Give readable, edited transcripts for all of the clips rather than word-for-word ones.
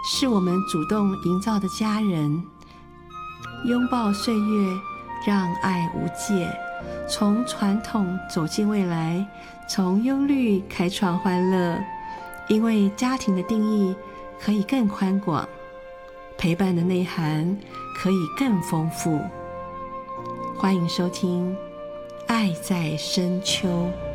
是我们主动营造的家人。拥抱岁月，让爱无界，从传统走进未来，从忧虑开创欢乐。因为家庭的定义可以更宽广，陪伴的内涵可以更丰富。欢迎收听《爱在深秋》。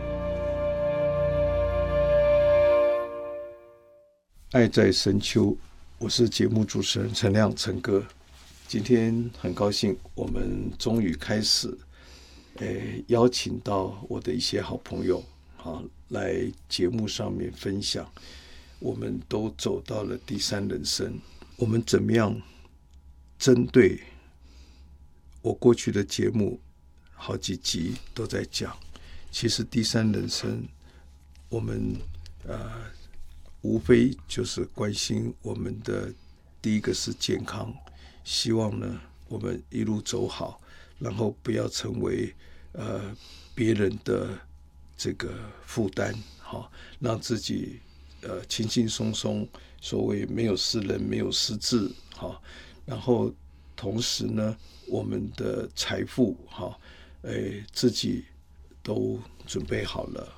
爱在深秋，我是节目主持人陈亮陈哥。今天很高兴，我们终于开始，邀请到我的一些好朋友，来节目上面分享。我们都走到了第三人生，我们怎么样针对我过去的节目好几集都在讲，其实第三人生，我们无非就是关心我们的第一个是健康，希望呢我们一路走好，然后不要成为别人的这个负担，让自己轻轻松松，所谓没有失人没有失志，然后同时呢我们的财富自己都准备好了，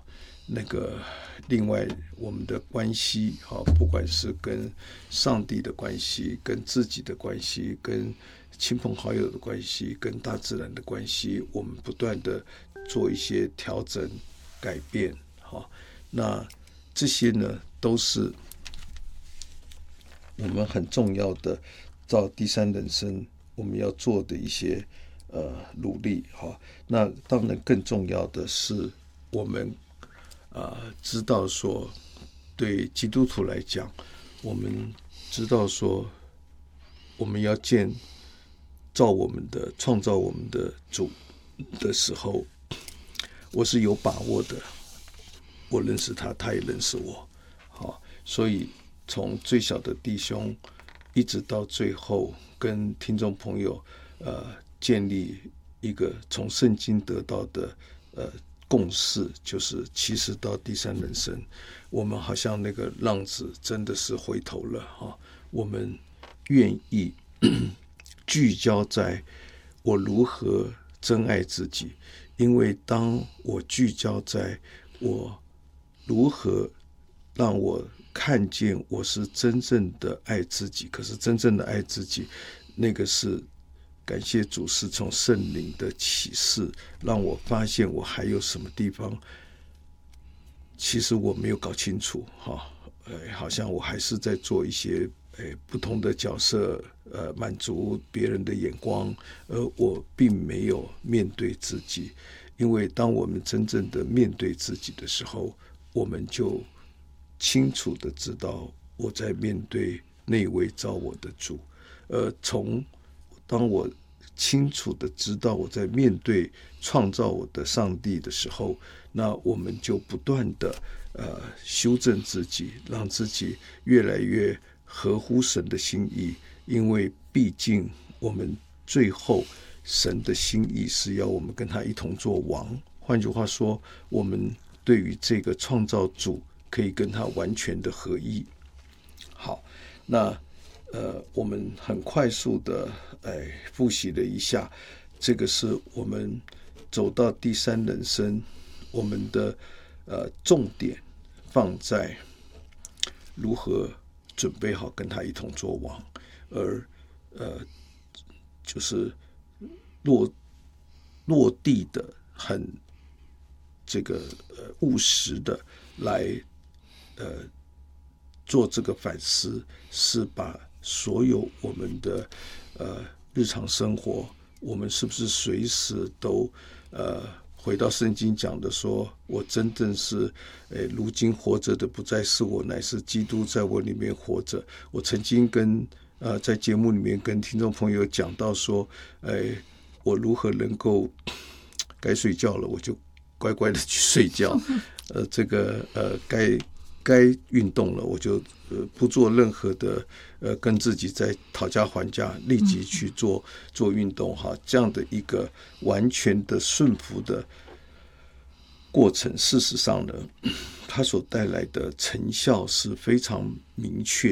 另外我们的关系，不管是跟上帝的关系，跟自己的关系，跟亲朋好友的关系，跟大自然的关系，我们不断的做一些调整改变，那这些呢都是我们很重要的到第三人生我们要做的一些努力。那当然更重要的是我们知道说，对基督徒来讲，我们知道说我们要创造我们的主的时候，我是有把握的，我认识他，他也认识我。所以从最小的弟兄一直到最后跟听众朋友建立一个从圣经得到的共识，就是其实到第三人生，我们好像那个浪子真的是回头了，我们愿意聚焦在我如何真爱自己，因为当我聚焦在我如何让我看见我是真正的爱自己，可是真正的爱自己，那个是感谢主是从圣灵的启示，让我发现我还有什么地方其实我没有搞清楚，好像我还是在做一些不同的角色，满足别人的眼光，而我并没有面对自己。因为当我们真正的面对自己的时候，我们就清楚的知道我在面对那位造我的主。当我清楚的知道我在面对创造我的上帝的时候，那我们就不断的修正自己，让自己越来越合乎神的心意。因为毕竟我们最后神的心意是要我们跟他一同做王，换句话说，我们对于这个创造主可以跟他完全的合一。好，那我们很快速的复习了一下，这个是我们走到第三人生，我们的重点放在如何准备好跟他一同做王，而就是落地的很这个务实的来做这个反思，是把所有我们的日常生活，我们是不是随时都回到圣经讲的说，我真正是如今活着的不再是我，乃是基督在我里面活着。我曾经在节目里面跟听众朋友讲到说，我如何能够该睡觉了我就乖乖的去睡觉，该运动了我就不做任何的跟自己在讨价还价，立即去做运动哈，这样的一个完全的顺服的过程，事实上呢，它所带来的成效是非常明确